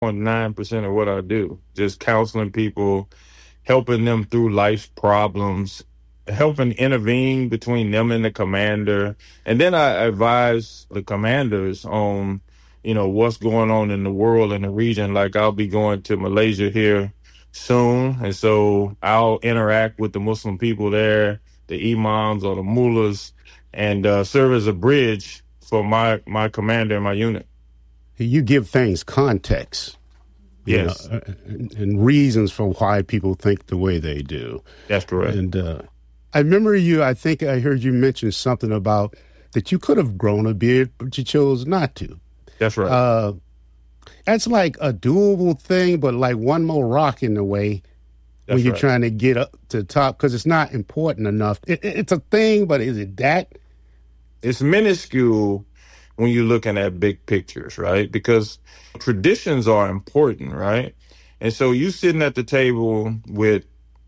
99.9% of what I do, just counseling people, helping them through life's problems, helping intervene between them and the commander. And then I advise the commanders on, what's going on in the world and the region. Like I'll be going to Malaysia here soon. And so I'll interact with the Muslim people there, the imams or the mullahs, and serve as a bridge for my commander and my unit. You give things context. Yes. And reasons for why people think the way they do. That's correct. And I remember I think I heard you mention something about that you could have grown a beard, but you chose not to. That's right. That's like a doable thing, but like one more rock in the way when you're trying to get up to the top, because it's not important enough. It's a thing, but is it that? It's minuscule when you're looking at big pictures, right? Because traditions are important, right? And so you sitting at the table with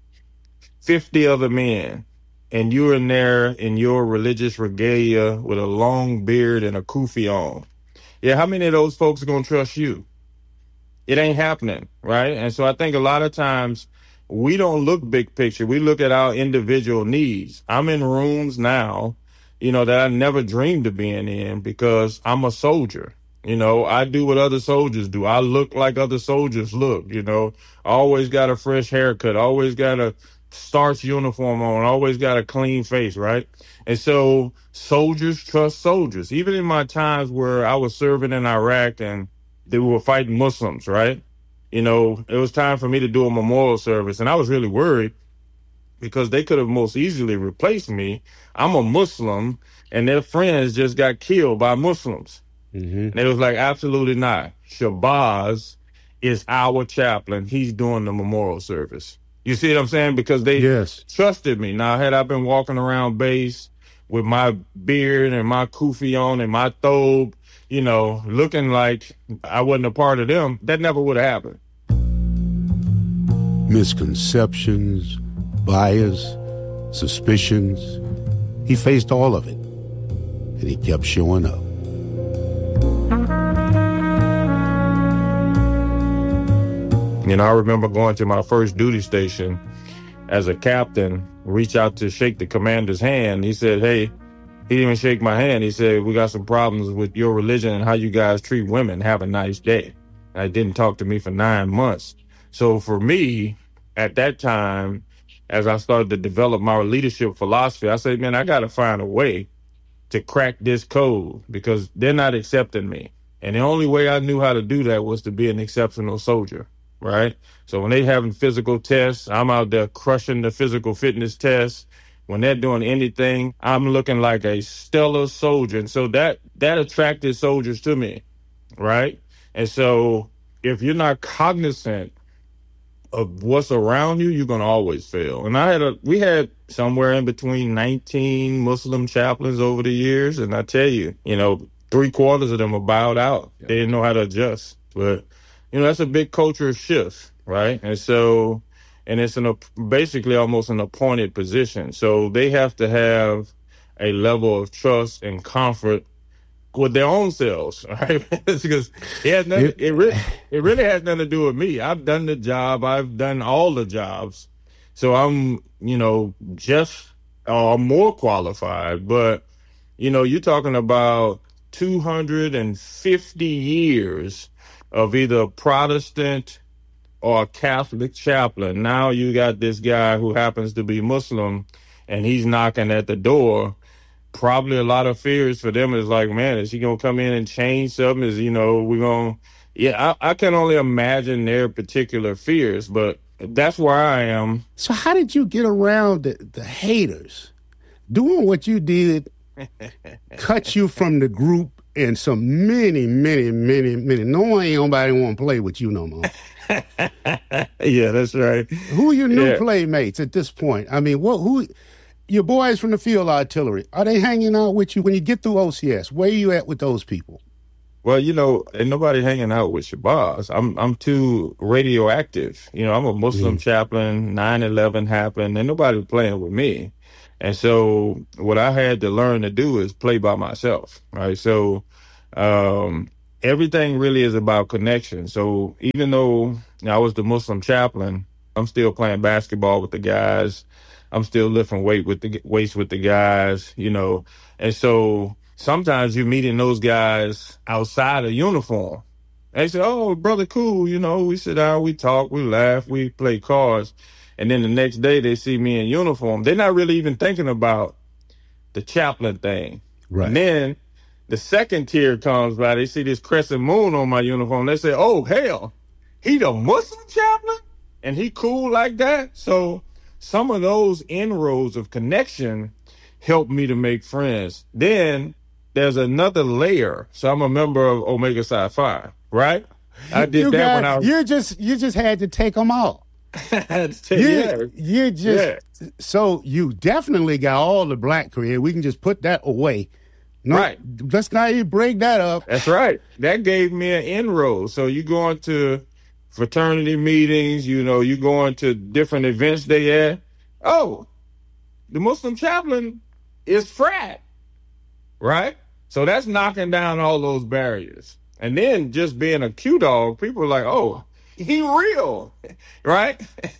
50 other men, and you're in there in your religious regalia with a long beard and a kufi on. Yeah, how many of those folks are going to trust you? It ain't happening, right? And so I think a lot of times we don't look big picture. We look at our individual needs. I'm in rooms now, that I never dreamed of being in because I'm a soldier. I do what other soldiers do. I look like other soldiers look, I always got a fresh haircut, always got a starch uniform on, always got a clean face, right? And so soldiers trust soldiers. Even in my times where I was serving in Iraq and they were fighting Muslims, right? It was time for me to do a memorial service, and I was really worried because they could have most easily replaced me. I'm a Muslim, and their friends just got killed by Muslims. Mm-hmm. And it was like, absolutely not. Shabazz is our chaplain. He's doing the memorial service. You see what I'm saying? Because they trusted me. Now, had I been walking around base with my beard and my kufi on and my thobe, looking like I wasn't a part of them, that never would have happened. Misconceptions, bias, suspicions. He faced all of it, and he kept showing up. I remember going to my first duty station as a captain, reach out to shake the commander's hand. He said, hey, he didn't even shake my hand. He said, we got some problems with your religion and how you guys treat women. Have a nice day. And didn't talk to me for 9 months. So for me, at that time, as I started to develop my leadership philosophy, I said, man, I got to find a way to crack this code because they're not accepting me. And the only way I knew how to do that was to be an exceptional soldier, right? So when they having physical tests, I'm out there crushing the physical fitness tests. When they're doing anything, I'm looking like a stellar soldier. And so that attracted soldiers to me, right? And so if you're not cognizant of what's around you, you're going to always fail. And we had somewhere in between 19 Muslim chaplains over the years. And I tell you, 3/4 of them are bowed out. Yeah. They didn't know how to adjust. But, that's a big cultural shift, right? And so, and it's basically almost an appointed position. So they have to have a level of trust and comfort with their own selves, right? Because it really has nothing to do with me. I've done the job. I've done all the jobs. So I'm, just more qualified. But, you're talking about 250 years of either Protestant or a Catholic chaplain. Now you got this guy who happens to be Muslim, and he's knocking at the door. Probably a lot of fears for them is like, man, is he going to come in and change something? Is, we're going to, I can only imagine their particular fears, but that's where I am. So how did you get around the haters? Doing what you did cut you from the group and some many. Ain't nobody want to play with you no more. Yeah, that's right. Who are your new playmates at this point? I mean, who... Your boys from the field artillery, are they hanging out with you when you get through OCS? Where are you at with those people? Well, ain't nobody hanging out with Shabazz. I'm too radioactive. I'm a Muslim chaplain. 9/11 happened, and nobody was playing with me. And so what I had to learn to do is play by myself, right? So everything really is about connection. So even though I was the Muslim chaplain, I'm still playing basketball with the guys. I'm still lifting weights with the guys, And so sometimes you're meeting those guys outside of uniform. They say, "Oh, brother, cool." We sit down, we talk, we laugh, we play cards. And then the next day they see me in uniform. They're not really even thinking about the chaplain thing. Right. And then the second tier comes by. They see this crescent moon on my uniform. They say, "Oh, hell, he the Muslim chaplain? And he cool like that?" So some of those inroads of connection helped me to make friends. Then there's another layer. So I'm a member of Omega Psi Phi, right? I did that when I was... You just had to take them all. So you definitely got all the black career. We can just put that away. No, right. Let's not even break that up. That's right. That gave me an inroad. So you going to fraternity meetings, you going to different events they had. Oh, the Muslim chaplain is frat, right? So that's knocking down all those barriers. And then just being a Q dog, people are like, "Oh, he real," right?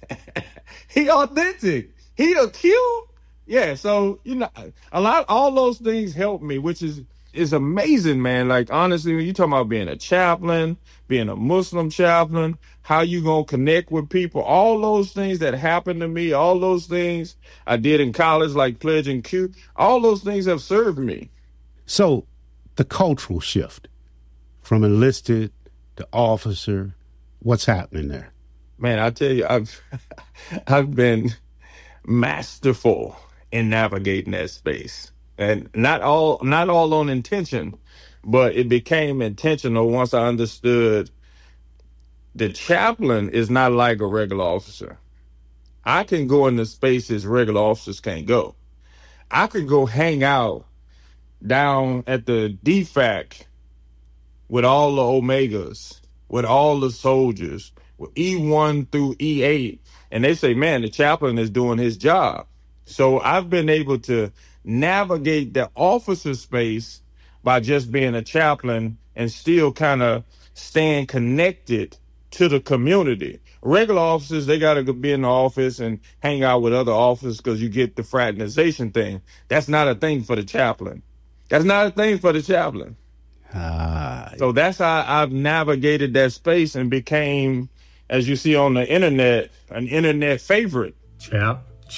He authentic. He a Q. Yeah. So, all those things help me, which is amazing, man. Like, honestly, when you talking about being a chaplain, being a Muslim chaplain, how you gonna connect with people, all those things that happened to me, all those things I did in college, like pledging Q, all those things have served me. So the cultural shift from enlisted to officer, what's happening there? Man, I tell you, I've been masterful in navigating that space. And not all on intention, but it became intentional once I understood the chaplain is not like a regular officer. I can go into spaces regular officers can't go. I could go hang out down at the DFAC with all the Omegas, with all the soldiers, with E1 through E8, and they say, "Man, the chaplain is doing his job." So I've been able to navigate the officer space by just being a chaplain and still kind of staying connected to the community. Regular officers, they got to be in the office and hang out with other officers because you get the fraternization thing. That's not a thing for the chaplain. That's not a thing for the chaplain. So that's how I've navigated that space and became, as you see on the internet, an internet favorite. Chap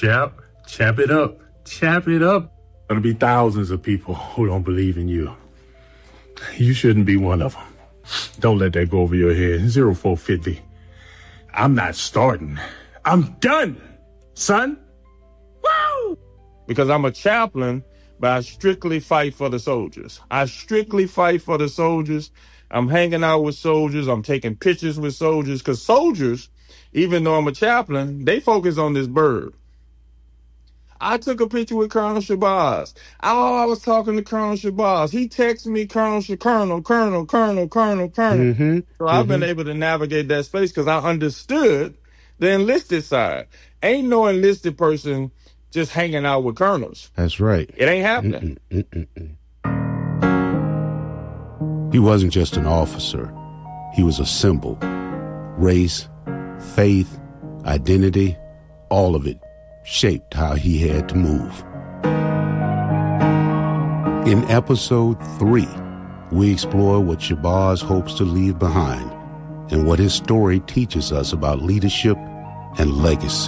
it up. Chap it up. There'll be thousands of people who don't believe in you. You shouldn't be one of them. Don't let that go over your head. 0450. I'm not starting. I'm done, son. Woo! Because I'm a chaplain, but I strictly fight for the soldiers. I strictly fight for the soldiers. I'm hanging out with soldiers. I'm taking pictures with soldiers. Because soldiers, even though I'm a chaplain, they focus on this bird. I took a picture with Colonel Shabazz. I was talking to Colonel Shabazz. He texted me Colonel. Mm-hmm. So I've been able to navigate that space because I understood the enlisted side. Ain't no enlisted person just hanging out with colonels. That's right. It ain't happening. He wasn't just an officer. He was a symbol. Race, faith, identity, all of it shaped how he had to move. In episode 3, we explore what Shabazz hopes to leave behind and what his story teaches us about leadership and legacy.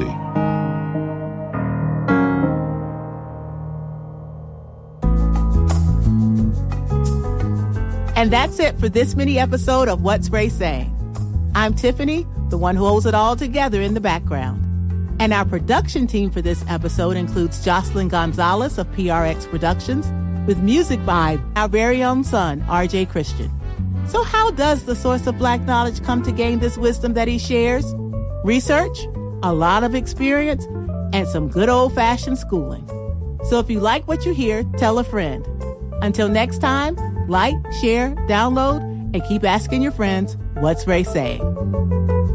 And that's it for this mini episode of What's Ray Saying? I'm Tiffany, the one who holds it all together in the background. And our production team for this episode includes Jocelyn Gonzalez of PRX Productions, with music by our very own son, RJ Christian. So how does the source of Black knowledge come to gain this wisdom that he shares? Research, a lot of experience, and some good old-fashioned schooling. So if you like what you hear, tell a friend. Until next time, like, share, download, and keep asking your friends, what's Ray saying?